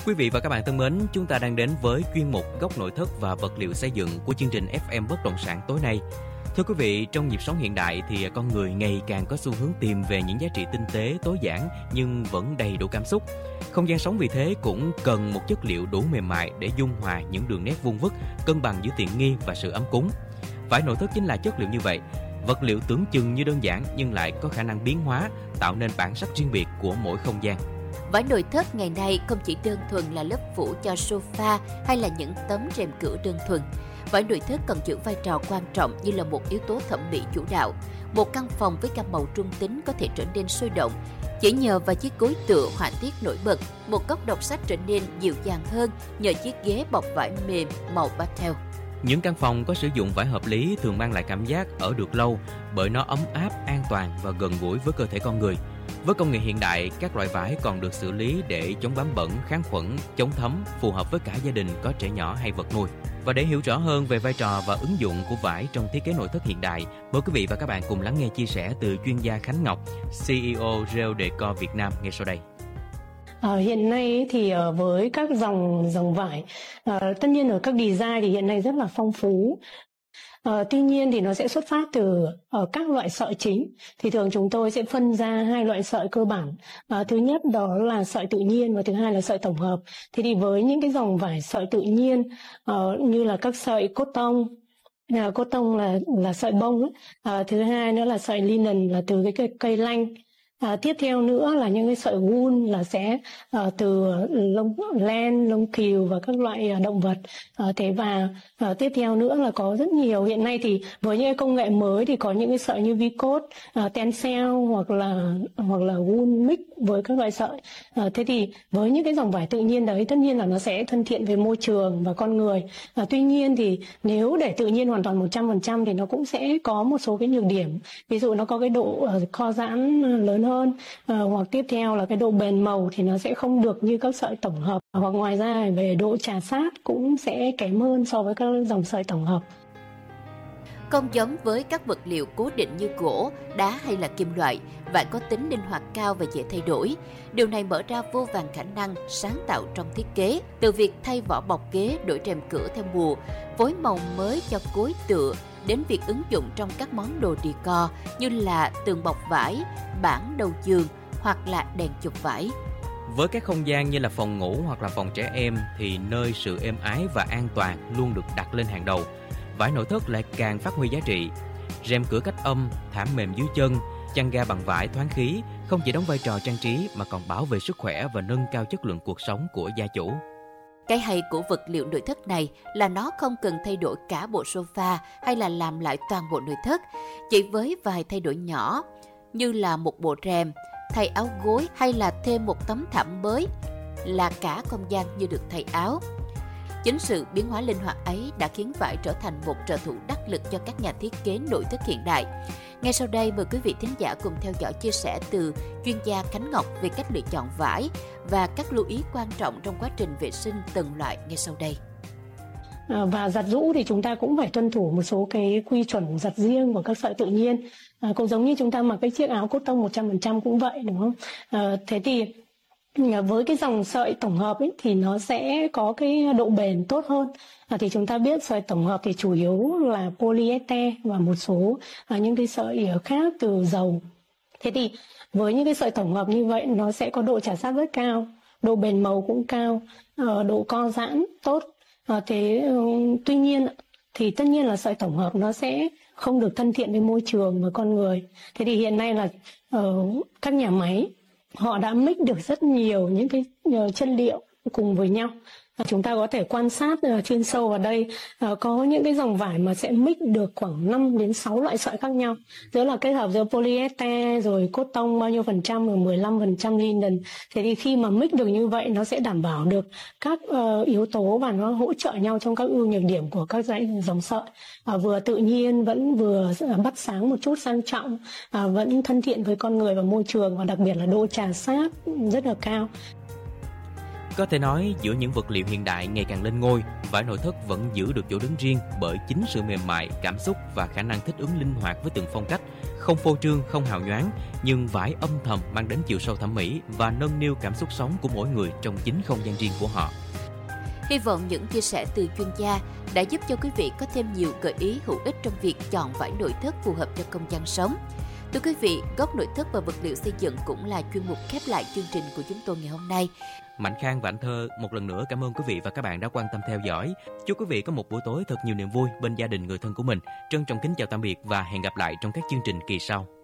Quý vị và các bạn thân mến, chúng ta đang đến với chuyên mục Góc nội thất và vật liệu xây dựng của chương trình FM Bất động sản tối nay. Thưa quý vị, trong nhịp sống hiện đại thì con người ngày càng có xu hướng tìm về những giá trị tinh tế, tối giản nhưng vẫn đầy đủ cảm xúc. Không gian sống vì thế cũng cần một chất liệu đủ mềm mại để dung hòa những đường nét vuông vức, cân bằng giữa tiện nghi và sự ấm cúng. Vải nội thất chính là chất liệu như vậy. Vật liệu tưởng chừng như đơn giản nhưng lại có khả năng biến hóa, tạo nên bản sắc riêng biệt của mỗi không gian. Vải nội thất ngày nay không chỉ đơn thuần là lớp phủ cho sofa hay là những tấm rèm cửa đơn thuần. Vải nội thất còn giữ vai trò quan trọng như là một yếu tố thẩm mỹ chủ đạo. Một căn phòng với gam màu trung tính có thể trở nên sôi động chỉ nhờ vào chiếc gối tựa họa tiết nổi bật. Một góc đọc sách trở nên dịu dàng hơn nhờ chiếc ghế bọc vải mềm màu pastel. Những căn phòng có sử dụng vải hợp lý thường mang lại cảm giác ở được lâu bởi nó ấm áp, an toàn và gần gũi với cơ thể con người. Với công nghệ hiện đại, các loại vải còn được xử lý để chống bám bẩn, kháng khuẩn, chống thấm, phù hợp với cả gia đình có trẻ nhỏ hay vật nuôi. Và để hiểu rõ hơn về vai trò và ứng dụng của vải trong thiết kế nội thất hiện đại, mời quý vị và các bạn cùng lắng nghe chia sẻ từ chuyên gia Khánh Ngọc, CEO Geo Decor Việt Nam ngay sau đây. Hiện nay thì với các dòng vải, tất nhiên ở các design thì hiện nay rất là phong phú. Tuy nhiên thì nó sẽ xuất phát từ các loại sợi chính. Thì thường chúng tôi sẽ phân ra hai loại sợi cơ bản. Thứ nhất đó là sợi tự nhiên và thứ hai là sợi tổng hợp. Thì với những cái dòng vải sợi tự nhiên như là các sợi cotton là sợi bông. Thứ hai nữa là sợi linen là từ cái cây lanh. Tiếp theo nữa là những cái sợi wool là sẽ từ len, lông cừu và các loại động vật. Tiếp theo nữa là có rất nhiều, hiện nay thì với những cái công nghệ mới thì có những cái sợi như Vicode, tencel hoặc là wool mix với các loại sợi. Thế thì với những cái dòng vải tự nhiên đấy tất nhiên là nó sẽ thân thiện với môi trường và con người. Tuy nhiên thì nếu để tự nhiên hoàn toàn 100% thì nó cũng sẽ có một số cái nhược điểm. Ví dụ nó có cái độ co giãn lớn hơn, hoặc tiếp theo là cái độ bền màu thì nó sẽ không được như các sợi tổng hợp, hoặc ngoài ra về độ trà sát cũng sẽ kém hơn so với các dòng sợi tổng hợp. Không giống với các vật liệu cố định như gỗ, đá hay là kim loại, vải có tính linh hoạt cao và dễ thay đổi. Điều này mở ra vô vàn khả năng sáng tạo trong thiết kế, từ việc thay vỏ bọc ghế, đổi rèm cửa theo mùa, phối màu mới cho gối tựa, đến việc ứng dụng trong các món đồ decor như là tường bọc vải, bảng đầu giường hoặc là đèn chụp vải. Với các không gian như là phòng ngủ hoặc là phòng trẻ em thì nơi sự êm ái và an toàn luôn được đặt lên hàng đầu. Vải nội thất lại càng phát huy giá trị. Rèm cửa cách âm, thảm mềm dưới chân, chăn ga bằng vải thoáng khí không chỉ đóng vai trò trang trí mà còn bảo vệ sức khỏe và nâng cao chất lượng cuộc sống của gia chủ. Cái hay của vật liệu nội thất này là nó không cần thay đổi cả bộ sofa hay là làm lại toàn bộ nội thất. Chỉ với vài thay đổi nhỏ như là một bộ rèm, thay áo gối hay là thêm một tấm thảm mới là cả không gian như được thay áo. Chính sự biến hóa linh hoạt ấy đã khiến vải trở thành một trợ thủ đắc lực cho các nhà thiết kế nội thất hiện đại. Ngay sau đây mời quý vị thính giả cùng theo dõi chia sẻ từ chuyên gia Khánh Ngọc về cách lựa chọn vải và các lưu ý quan trọng trong quá trình vệ sinh từng loại ngay sau đây. Và giặt giũ thì chúng ta cũng phải tuân thủ một số cái quy chuẩn giặt riêng của các sợi tự nhiên. Cũng giống như chúng ta mặc cái chiếc áo cotton 100% cũng vậy, đúng không? Thế thì với cái dòng sợi tổng hợp ấy, thì nó sẽ có cái độ bền tốt hơn. Thì chúng ta biết sợi tổng hợp thì chủ yếu là polyester và một số những cái sợi khác từ dầu. Thế thì với những cái sợi tổng hợp như vậy nó sẽ có độ trà sát rất cao, độ bền màu cũng cao, độ co giãn tốt. Tuy nhiên thì tất nhiên là sợi tổng hợp nó sẽ không được thân thiện với môi trường và con người. Thế thì hiện nay là các nhà máy họ đã mix được rất nhiều những cái chất liệu cùng với nhau. Chúng ta có thể quan sát chuyên sâu vào đây, có những cái dòng vải mà sẽ mix được khoảng 5 đến 6 loại sợi khác nhau. Giữa là kết hợp giữa polyester rồi cotton bao nhiêu phần trăm rồi 15% linen. Thế thì khi mà mix được như vậy nó sẽ đảm bảo được các yếu tố và nó hỗ trợ nhau trong các ưu nhược điểm của các dòng sợi. Vừa tự nhiên vẫn vừa bắt sáng một chút sang trọng, vẫn thân thiện với con người và môi trường, và đặc biệt là độ trà sát rất là cao. Có thể nói, giữa những vật liệu hiện đại ngày càng lên ngôi, vải nội thất vẫn giữ được chỗ đứng riêng bởi chính sự mềm mại, cảm xúc và khả năng thích ứng linh hoạt với từng phong cách, không phô trương, không hào nhoáng, nhưng vải âm thầm mang đến chiều sâu thẩm mỹ và nâng niu cảm xúc sống của mỗi người trong chính không gian riêng của họ. Hy vọng những chia sẻ từ chuyên gia đã giúp cho quý vị có thêm nhiều gợi ý hữu ích trong việc chọn vải nội thất phù hợp cho không gian sống. Thưa quý vị, Góc nội thất và vật liệu xây dựng cũng là chuyên mục khép lại chương trình của chúng tôi ngày hôm nay. Mạnh Khang và Anh Thơ một lần nữa cảm ơn quý vị và các bạn đã quan tâm theo dõi. Chúc quý vị có một buổi tối thật nhiều niềm vui bên gia đình người thân của mình. Trân trọng kính chào tạm biệt và hẹn gặp lại trong các chương trình kỳ sau.